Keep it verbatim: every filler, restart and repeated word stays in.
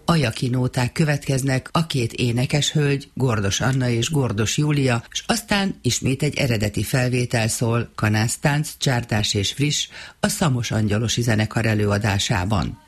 Ajakinóták következnek, a két énekes hölgy, Gordos Anna és Gordos Júlia, és aztán ismét egy eredeti felvétel szól, kanásztánc, csárdás és friss, a Szamos Angyalosi zenekar előadásában.